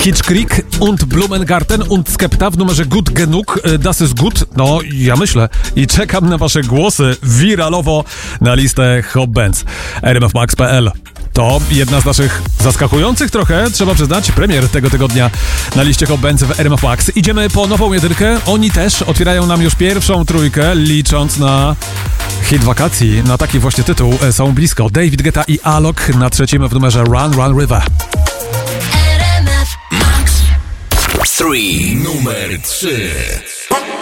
Kitschkrieg und Blumengarten und Skepta w numerze Gut Genug, Das ist gut. No, ja myślę. I czekam na wasze głosy wiralowo na listę Hot Bands. RMFMax.pl. To jedna z naszych zaskakujących trochę, trzeba przyznać, premier tego tygodnia na liście Hot Bands w RMF Max. Idziemy po nową jedynkę. Oni też otwierają nam już pierwszą trójkę, licząc na hit wakacji. Na taki właśnie tytuł są blisko. David Guetta i Alok na trzecim w numerze Run Run River. RMF Max 3, numer 3.